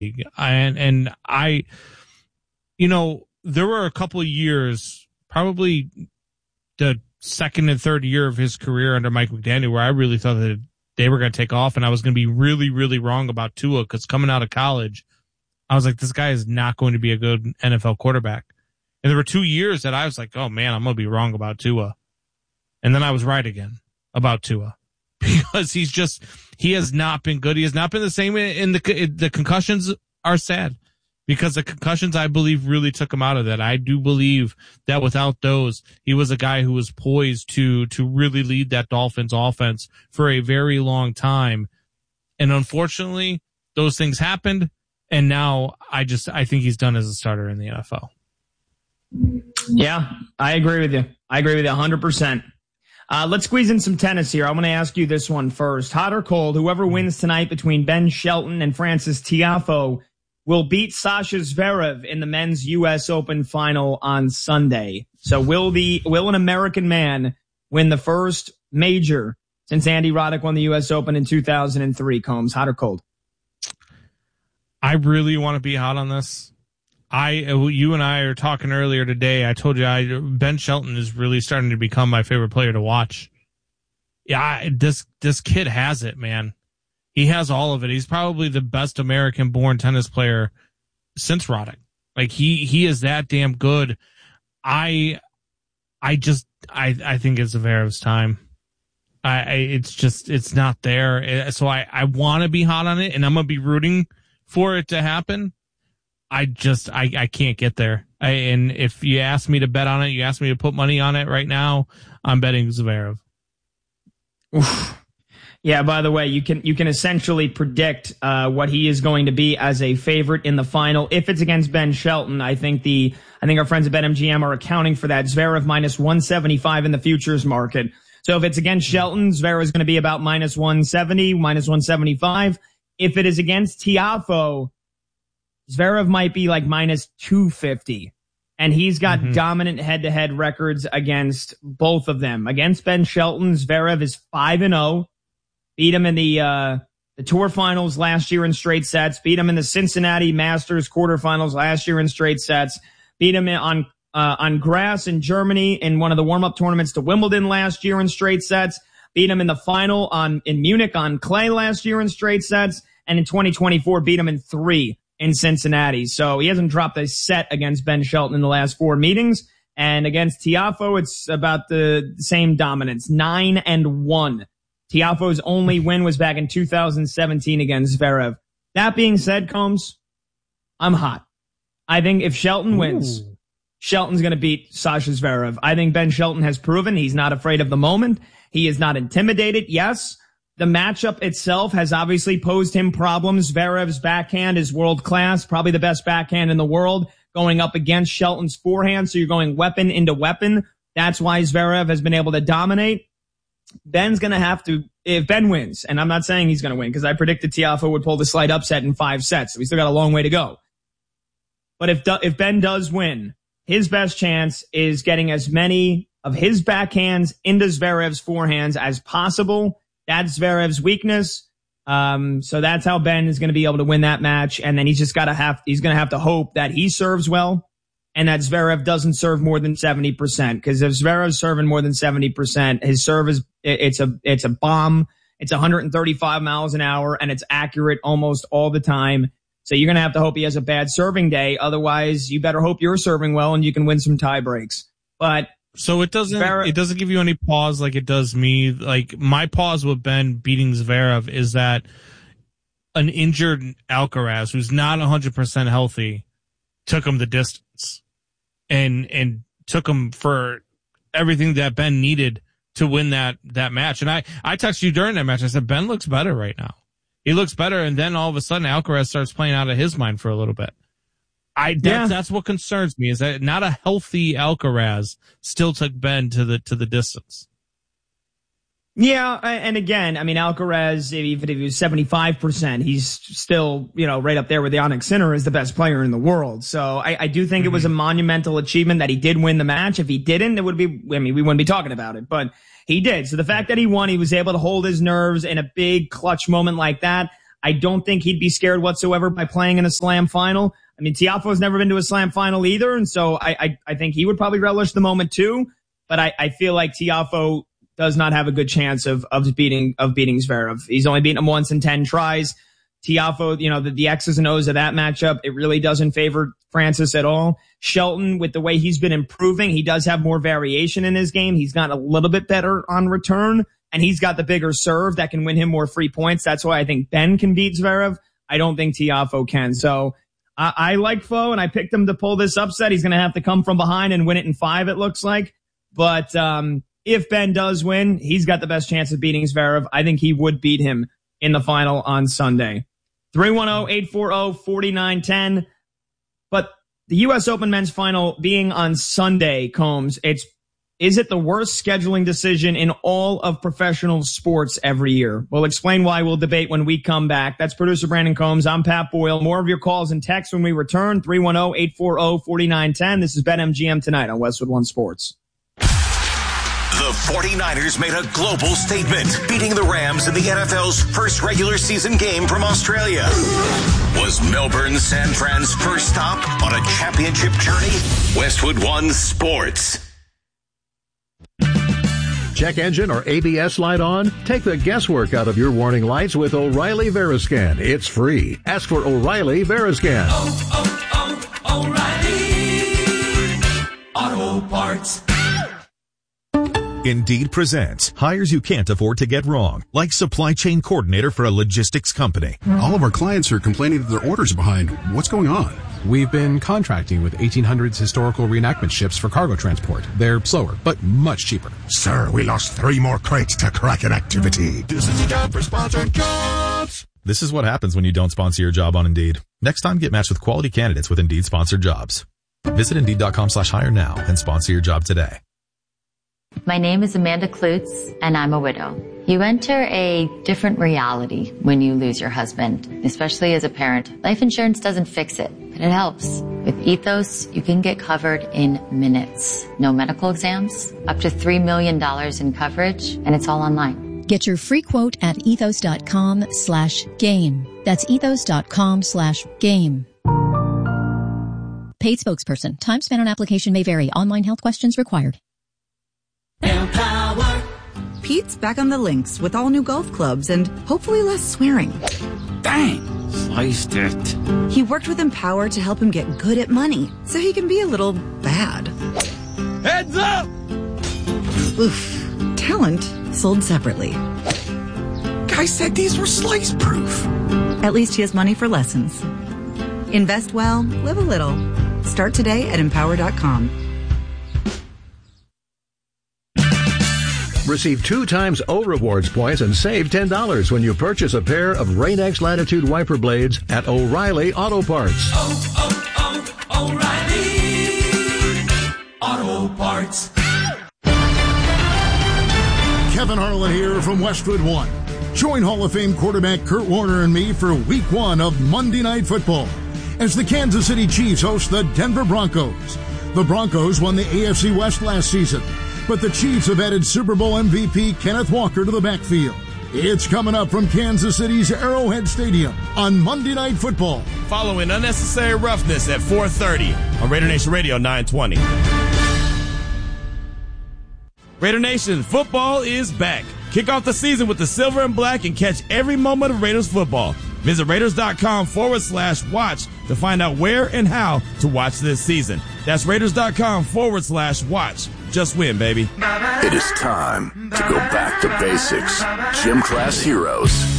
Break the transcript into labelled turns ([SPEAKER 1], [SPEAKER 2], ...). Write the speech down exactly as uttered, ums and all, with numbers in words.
[SPEAKER 1] And, and I, you know, there were a couple of years, probably the second and third year of his career under Mike McDaniel, where I really thought that they were going to take off, and I was going to be really, really wrong about Tua, because coming out of college, I was like, this guy is not going to be a good N F L quarterback. And there were two years that I was like, oh man, I'm going to be wrong about Tua. And then I was right again about Tua, because he's just, he has not been good. He has not been the same in the, the concussions are sad, because the concussions, I believe, really took him out of that. I do believe that without those, he was a guy who was poised to, to really lead that Dolphins offense for a very long time. And unfortunately, those things happened. And now I just, I think he's done as a starter in the N F L.
[SPEAKER 2] Yeah, I agree with you. I agree with you one hundred percent. Uh, let's squeeze in some tennis here. I'm going to ask you this one first. Hot or cold, whoever wins tonight between Ben Shelton and Francis Tiafoe will beat Sasha Zverev in the men's U S Open final on Sunday. So will the, will an American man win the first major since Andy Roddick won the U S Open in two thousand three, Combs? Hot or cold?
[SPEAKER 1] I really want to be hot on this. I, you and I are talking earlier today. I told you I, Ben Shelton is really starting to become my favorite player to watch. Yeah, I, this, this kid has it, man. He has all of it. He's probably the best American born tennis player since Roddick. Like he, he is that damn good. I, I just, I, I think it's Zverev's time. I, I, it's just, it's not there. So I, I want to be hot on it, and I'm going to be rooting for it to happen. I just, I, I can't get there. I, and if you ask me to bet on it, you ask me to put money on it right now, I'm betting Zverev.
[SPEAKER 2] Oof. Yeah, by the way, you can, you can essentially predict, uh, what he is going to be as a favorite in the final. If it's against Ben Shelton, I think the, I think our friends at BetMGM are accounting for that. Zverev minus one seventy-five in the futures market. So if it's against Shelton, Zverev is going to be about minus one seventy, minus one seventy-five. If it is against Tiafoe, Zverev might be like minus two fifty. And he's got mm-hmm. dominant head-to-head records against both of them. Against Ben Shelton, Zverev is five and oh. Beat him in the, uh, the tour finals last year in straight sets. Beat him in the Cincinnati Masters quarterfinals last year in straight sets. Beat him on, uh, on grass in Germany in one of the warm-up tournaments to Wimbledon last year in straight sets. Beat him in the final on, in Munich on clay last year in straight sets. And in twenty twenty-four, beat him in three in Cincinnati. So he hasn't dropped a set against Ben Shelton in the last four meetings. And against Tiafoe, it's about the same dominance, nine and one. Tiafoe's only win was back in two thousand seventeen against Zverev. That being said, Combs, I'm hot. I think if Shelton wins, Ooh. Shelton's going to beat Sasha Zverev. I think Ben Shelton has proven he's not afraid of the moment. He is not intimidated. Yes, the matchup itself has obviously posed him problems. Zverev's backhand is world class, probably the best backhand in the world, going up against Shelton's forehand. So you're going weapon into weapon. That's why Zverev has been able to dominate. Ben's going to have to, if Ben wins, and I'm not saying he's going to win because I predicted Tiafoe would pull the slight upset in five sets. So we still got a long way to go. But if, if Ben does win, his best chance is getting as many of his backhands into Zverev's forehands as possible. That's Zverev's weakness. Um, so that's how Ben is going to be able to win that match. And then he's just got to have, he's going to have to hope that he serves well and that Zverev doesn't serve more than seventy percent. Cause if Zverev's serving more than seventy percent, his serve is, it's a, it's a bomb. It's one hundred thirty-five miles an hour and it's accurate almost all the time. So you're going to have to hope he has a bad serving day. Otherwise, you better hope you're serving well and you can win some tie breaks. But
[SPEAKER 1] so it doesn't, Zverev, it doesn't give you any pause like it does me. Like my pause with Ben beating Zverev is that an injured Alcaraz who's not one hundred percent healthy took him the distance and, and took him for everything that Ben needed to win that, that match. And I, I texted you during that match. I said, Ben looks better right now. He looks better. And then all of a sudden Alcaraz starts playing out of his mind for a little bit. I, that's, yeah. that's what concerns me is that not a healthy Alcaraz still took Ben to the, to the distance.
[SPEAKER 2] Yeah. And again, I mean, Alcaraz, even if he was seventy-five percent, he's still, you know, right up there with Jannik Sinner as the best player in the world. So I, I do think mm-hmm. it was a monumental achievement that he did win the match. If he didn't, it would be, I mean, we wouldn't be talking about it, but he did. So the fact that he won, he was able to hold his nerves in a big clutch moment like that. I don't think he'd be scared whatsoever by playing in a Slam final. I mean, Tiafoe's never been to a Slam final either, and so I, I, I think he would probably relish the moment too. But I, I feel like Tiafoe does not have a good chance of, of beating, of beating Zverev. He's only beaten him once in ten tries. Tiafoe, you know, the, the X's and O's of that matchup, it really doesn't favor Francis at all. Shelton, with the way he's been improving, he does have more variation in his game. He's gotten a little bit better on return, and he's got the bigger serve that can win him more free points. That's why I think Ben can beat Zverev. I don't think Tiafoe can. So I, I like Foe, and I picked him to pull this upset. He's going to have to come from behind and win it in five, it looks like. But um if Ben does win, he's got the best chance of beating Zverev. I think he would beat him in the final on Sunday. three one zero, eight four zero, four nine one zero. But the U S Open men's final being on Sunday, Combs, it's, is it the worst scheduling decision in all of professional sports every year? We'll explain why. We'll debate when we come back. That's producer Brandon Combs. I'm Pat Boyle. More of your calls and texts when we return. three one zero, eight four zero, four nine one zero. This is BetMGM Tonight on Westwood One Sports.
[SPEAKER 3] The forty-niners made a global statement, beating the Rams in the N F L's first regular season game from Australia. Was Melbourne San Fran's first stop on a championship journey? Westwood One Sports.
[SPEAKER 4] Check engine or A B S light on? Take the guesswork out of your warning lights with O'Reilly Veriscan. It's free. Ask for O'Reilly Veriscan.
[SPEAKER 5] Oh, oh, oh, O'Reilly Auto Parts.
[SPEAKER 6] Indeed presents hires you can't afford to get wrong, like supply chain coordinator for a logistics company.
[SPEAKER 7] All of our clients are complaining that their orders are behind. What's going on?
[SPEAKER 8] We've been contracting with eighteen hundreds historical reenactment ships for cargo transport. They're slower, but much cheaper.
[SPEAKER 9] Sir, we lost three more crates to Kraken activity. This is the time for sponsored jobs.
[SPEAKER 6] This is what happens when you don't sponsor your job on Indeed. Next time, get matched with quality candidates with Indeed sponsored jobs. Visit Indeed.com slash hire now and sponsor your job today.
[SPEAKER 10] My name is Amanda Klutz, and I'm a widow. You enter a different reality when you lose your husband, especially as a parent. Life insurance doesn't fix it, but it helps. With Ethos, you can get covered in minutes. No medical exams, up to three million dollars in coverage, and it's all online.
[SPEAKER 11] Get your free quote at ethos.com slash game. That's ethos.com slash game. Paid spokesperson. Time spent on application may vary. Online health questions required.
[SPEAKER 12] Empower. Pete's back on the links with all new golf clubs and hopefully less swearing.
[SPEAKER 13] Dang, sliced it.
[SPEAKER 12] He worked with Empower to help him get good at money so he can be a little bad.
[SPEAKER 13] Heads up!
[SPEAKER 12] Oof. Talent sold separately.
[SPEAKER 9] Guy said these were slice proof.
[SPEAKER 12] At least he has money for lessons. Invest well, live a little. Start today at empower dot com.
[SPEAKER 4] Receive two times O Rewards points and save ten dollars when you purchase a pair of Rain-X Latitude wiper blades at O'Reilly Auto Parts.
[SPEAKER 5] Oh, oh, oh, O'Reilly Auto Parts.
[SPEAKER 14] Kevin Harlan here from Westwood One. Join Hall of Fame quarterback Kurt Warner and me for week one of Monday Night Football as the Kansas City Chiefs host the Denver Broncos. The Broncos won the A F C West last season, but the Chiefs have added Super Bowl M V P Kenneth Walker to the backfield. It's coming up from Kansas City's Arrowhead Stadium on Monday Night Football.
[SPEAKER 15] Following Unnecessary Roughness at four thirty on Raider Nation Radio nine twenty. Raider Nation, football is back. Kick off the season with the silver and black and catch every moment of Raiders football. Visit Raiders.com forward slash watch to find out where and how to watch this season. That's Raiders.com forward slash watch. Just win, baby.
[SPEAKER 3] It is time to go back to basics. Gym class heroes.